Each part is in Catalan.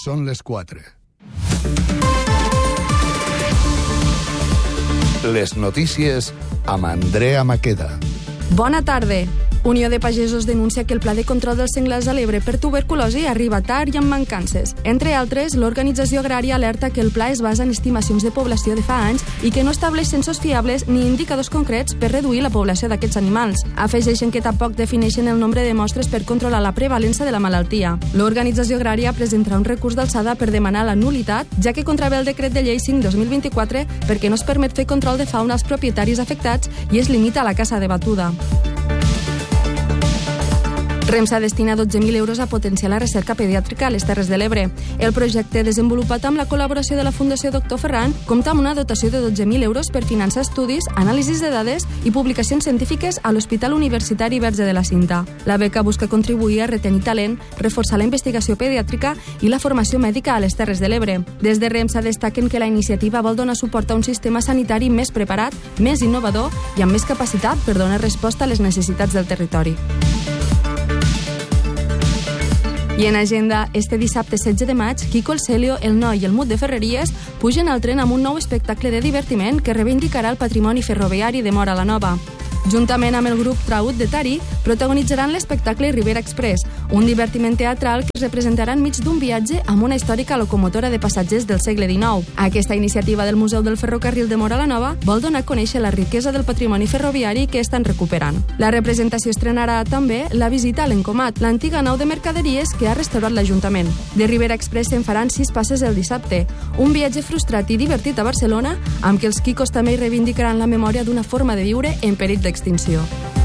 Són les 4. Les notícies amb Andrea Maqueda. Bona tarda. Unió de Pagesos denuncia que el pla de control dels senglars a l'Ebre per tuberculosi arriba tard i amb mancances. Entre altres, l'organització agrària alerta que el pla es basa en estimacions de població de fa anys i que no estableix censos fiables ni indicadors concrets per reduir la població d'aquests animals. Afegeixen que tampoc defineixen el nombre de mostres per controlar la prevalença de la malaltia. L'organització agrària presentarà un recurs d'alçada per demanar la nulitat, ja que contravé el decret de llei 5/2024 perquè no es permet fer control de fauna als propietaris afectats i es limita a la caça de batuda. Remsa destina 12.000 euros a potenciar la recerca pediàtrica a les Terres de l'Ebre. El projecte, desenvolupat amb la col·laboració de la Fundació Dr. Ferran, compta amb una dotació de 12.000 euros per finançar estudis, anàlisis de dades i publicacions científiques a l'Hospital Universitari Verge de la Cinta. La beca busca contribuir a retenir talent, reforçar la investigació pediàtrica i la formació mèdica a les Terres de l'Ebre. Des de Remsa destaquen que la iniciativa vol donar suport a un sistema sanitari més preparat, més innovador i amb més capacitat per donar resposta a les necessitats del territori. I en agenda, este dissabte 16 de maig, Quico el Celio, el Noi i el Mut de Ferreries pugen al tren amb un nou espectacle de divertiment que reivindicarà el patrimoni ferroviari de Móra la Nova. Juntament amb el grup Traut de Tari, protagonitzaran l'espectacle Ribera Express, un divertiment teatral que es representarà enmig d'un viatge amb una històrica locomotora de passatgers del segle XIX. Aquesta iniciativa del Museu del Ferrocarril de Móra la Nova vol donar a conèixer la riquesa del patrimoni ferroviari que estan recuperant. La representació estrenarà també la visita a l'Encomat, l'antiga nau de mercaderies que ha restaurat l'Ajuntament. De Ribera Express se'n faran 6 passes el dissabte, un viatge frustrat i divertit a Barcelona, amb què els quicos també hi reivindicaran la memòria d'una forma de viure en perill d'extinció.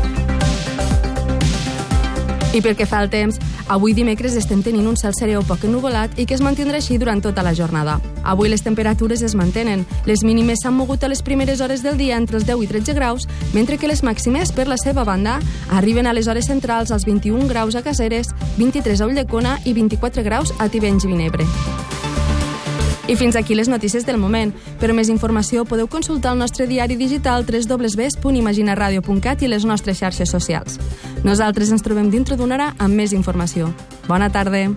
I pel que fa al temps, avui dimecres estem tenint un cel serè o poc ennuvolat i que es mantindrà així durant tota la jornada. Avui les temperatures es mantenen. Les mínimes s'han mogut a les primeres hores del dia entre els 10 i 13 graus, mentre que les màximes, per la seva banda, arriben a les hores centrals als 21 graus a Caseres, 23 a Ulldecona i 24 graus a Tivenys i Vinebre. I fins aquí les notícies del moment. Per més informació podeu consultar el nostre diari digital www.imaginaradio.cat i les nostres xarxes socials. Nosaltres ens trobem dintre d'una hora amb més informació. Bona tarda.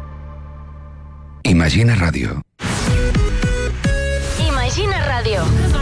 Imagina Ràdio. Imagina Ràdio.